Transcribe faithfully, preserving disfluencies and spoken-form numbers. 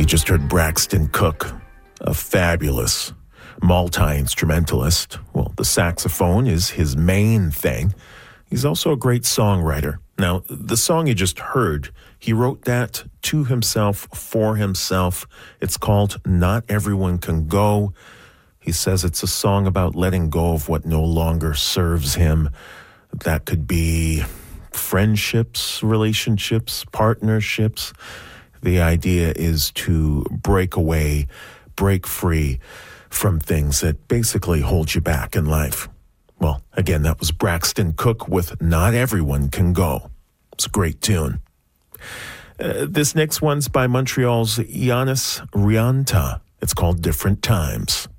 You just heard Braxton Cook, a fabulous multi-instrumentalist. Well, the saxophone is his main thing. He's also a great songwriter. Now, the song you just heard, he wrote that to himself, for himself. It's called Not Everyone Can Go. He says it's a song about letting go of what no longer serves him. That could be friendships, relationships, partnerships. The idea is to break away, break free from things that basically hold you back in life. Well, again, that was Braxton Cook with Not Everyone Can Go. It's a great tune. Uh, this next one's by Montreal's Yanis Rianta. It's called Different Times.